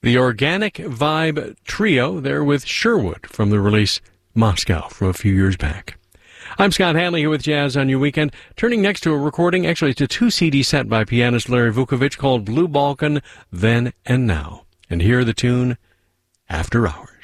The Organic Vibe Trio, there with Sherwood from the release Moscow from a few years back. I'm Scott Hanley here with Jazz on Your Weekend, turning next to a recording, actually it's a 2-CD set by pianist Larry Vukovich called Blue Balkan, Then and Now. And here the tune, After Hours.